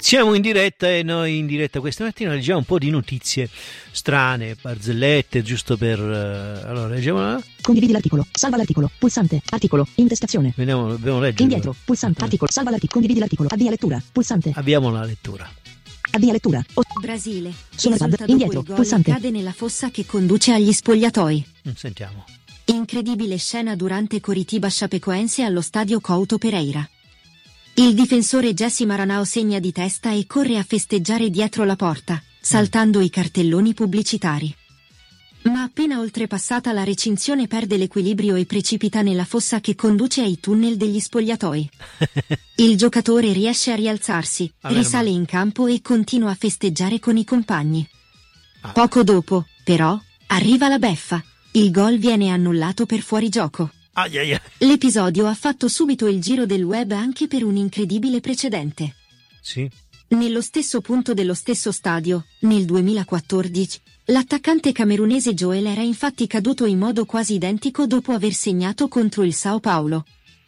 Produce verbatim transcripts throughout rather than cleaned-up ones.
Siamo in diretta e noi in diretta questa mattina leggiamo un po' di notizie strane, barzellette, giusto per... Uh, allora, leggiamo... Condividi l'articolo, salva l'articolo, pulsante, articolo, intestazione. Vediamo, dobbiamo leggere. Indietro, pulsante, articolo, salva l'articolo, condividi l'articolo, avvia lettura, pulsante. Abbiamo la lettura. Avvia lettura. O- Brasile. Sono indietro, pulsante. Cade nella fossa che conduce agli spogliatoi. Sentiamo. Incredibile scena durante Coritiba Chapecoense allo stadio Couto Pereira. Il difensore Jessy Maranao segna di testa e corre a festeggiare dietro la porta, saltando i cartelloni pubblicitari. Ma appena oltrepassata la recinzione perde l'equilibrio e precipita nella fossa che conduce ai tunnel degli spogliatoi. Il giocatore riesce a rialzarsi, risale in campo e continua a festeggiare con i compagni. Poco dopo, però, arriva la beffa. Il gol viene annullato per fuorigioco. Ah, yeah, yeah. L'episodio ha fatto subito il giro del web anche per un incredibile precedente. Sì. Nello stesso punto dello stesso stadio, nel duemilaquattordici, l'attaccante camerunese Joel era infatti caduto in modo quasi identico dopo aver segnato contro il Sao Paulo.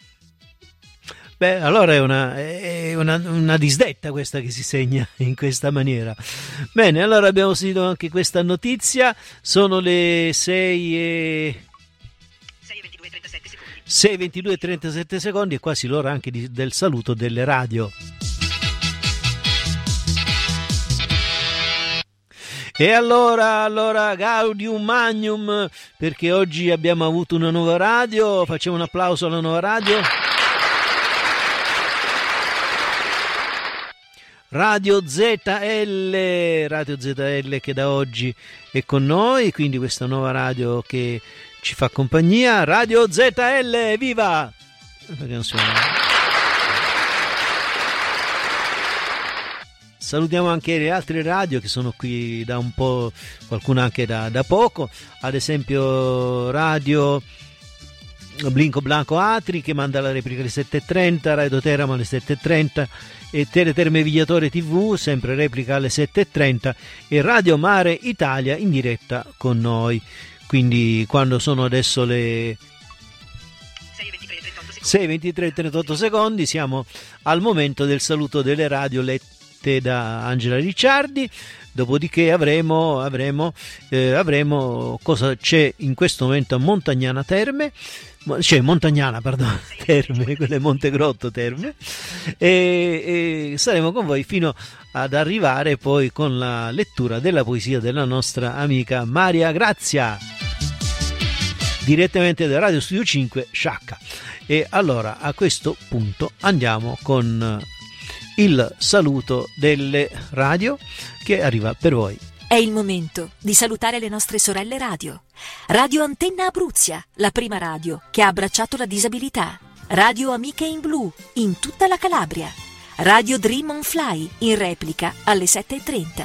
Beh, allora è una, è una, una disdetta questa che si segna in questa maniera. Bene, allora abbiamo sentito anche questa notizia. Sono le sei e... sei e ventidue e trentasette secondi e quasi l'ora anche di, del saluto delle radio. E allora, allora, Gaudium Magnum, perché oggi abbiamo avuto una nuova radio. Facciamo un applauso alla nuova radio. Radio Z L, Radio Z L che da oggi è con noi, quindi questa nuova radio che ci fa compagnia. Radio Z L, viva! Perché non suona? Salutiamo anche le altre radio che sono qui da un po', qualcuna anche da, da poco, ad esempio Radio Blinco Blanco Atri che manda la replica alle sette e trenta, Radio Teramo alle sette e trenta e Teleterme Vigliatore tivù sempre replica alle sette e trenta e Radio Mare Italia in diretta con noi. Quindi quando sono adesso le sei e ventitré e trentotto secondi siamo al momento del saluto delle radio lette da Angela Ricciardi, dopodiché avremo avremo eh, avremo cosa c'è in questo momento a Montagnana Terme, cioè Montagnana perdono Terme, quelle Montegrotto Terme, e, e saremo con voi fino ad arrivare poi con la lettura della poesia della nostra amica Maria Grazia direttamente da Radio Studio cinque Sciacca. E allora a questo punto andiamo con il saluto delle radio che arriva per voi. È il momento di salutare le nostre sorelle radio. Radio Antenna Abruzia, la prima radio che ha abbracciato la disabilità. Radio Amiche in Blu, in tutta la Calabria. Radio Dream on Fly, in replica alle sette e trenta.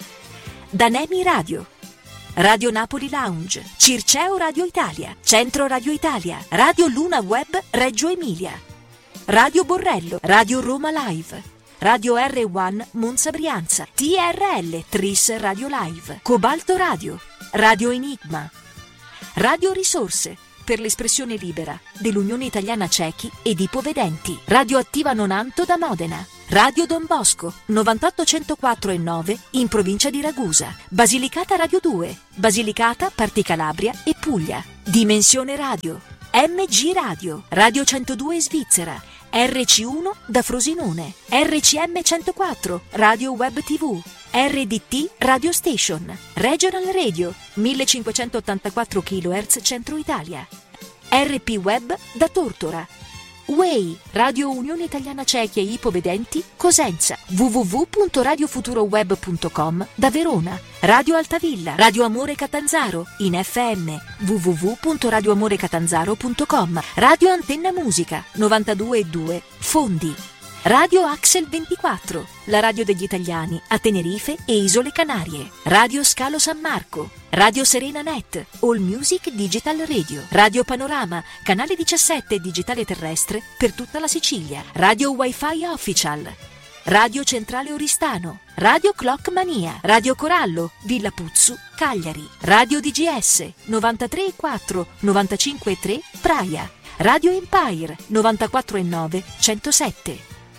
Danemi Radio. Radio Napoli Lounge, Circeo Radio Italia, Centro Radio Italia, Radio Luna Web Reggio Emilia. Radio Borrello, Radio Roma Live. Radio R uno Monza Brianza, T R L Tris Radio Live, Cobalto Radio, Radio Enigma, Radio Risorse per l'espressione libera dell'Unione Italiana Ciechi ed Ipovedenti, Radio Attiva Nonanto da Modena, Radio Don Bosco novantotto centoquattro e nove in provincia di Ragusa, Basilicata Radio due, Basilicata, Parti Calabria e Puglia, Dimensione Radio, M G Radio, Radio centodue Svizzera, R C uno da Frosinone, R C M centoquattro, Radio Web tivù, R D T Radio Station, Regional Radio, millecinquecentottantaquattro chilohertz Centro Italia, R P Web da Tortora, U E I, Radio Unione Italiana Ciechi e Ipovedenti, Cosenza, w w w punto radio futuro web punto com da Verona, Radio Altavilla, Radio Amore Catanzaro, in F M, w w w punto radio amore catanzaro punto com, Radio Antenna Musica, novantadue e due, Fondi, Radio Axel ventiquattro, la radio degli italiani a Tenerife e Isole Canarie, Radio Scalo San Marco, Radio Serena Net, All Music Digital Radio, Radio Panorama, canale diciassette digitale terrestre per tutta la Sicilia, Radio Wi-Fi Official, Radio Centrale Oristano, Radio Clock Mania, Radio Corallo, Villa Puzzu, Cagliari, Radio D G S, novantatré e quattro, novantacinque e tre, Praia, Radio Empire, novantaquattro e nove, centosette,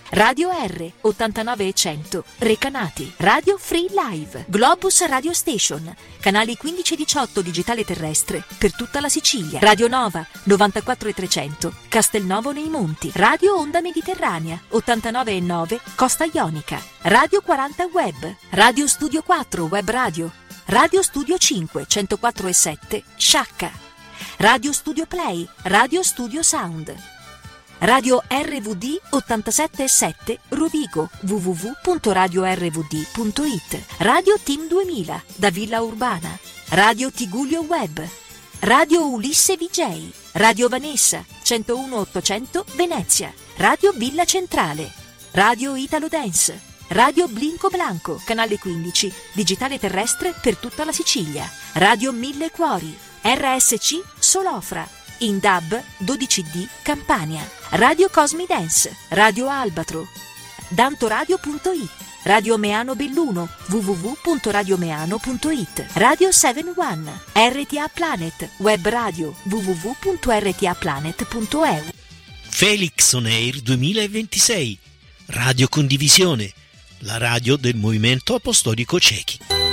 Radio R ottantanove e cento Recanati, Radio Free Live, Globus Radio Station, canali quindici e diciotto digitale terrestre per tutta la Sicilia, Radio Nova novantaquattro e trecento Castelnuovo nei Monti, Radio Onda Mediterranea ottantanove e nove Costa Ionica, Radio quaranta Web, Radio Studio quattro Web Radio, Radio Studio cinque centoquattro e sette Sciacca, Radio Studio Play, Radio Studio Sound, Radio R V D ottantasette e sette Rovigo, w w w punto radio r v d punto i t, Radio Team duemila da Villa Urbana, Radio Tigullio Web, Radio Ulisse V J, Radio Vanessa centouno ottocento Venezia, Radio Villa Centrale, Radio Italo Dance, Radio Blinco Blanco, canale quindici, digitale terrestre per tutta la Sicilia, Radio Mille Cuori, R S C Solofra, in D A B dodici D Campania, Radio Cosmi Dance, Radio Albatro, dantoradio punto it, Radio Meano Belluno, w w w punto radio meano punto i t, Radio sette uno, R T A Planet, Web Radio, w w w punto r t a planet punto e u. Felix On Air duemilaventisei, Radio Condivisione, la radio del Movimento Apostolico Cechi.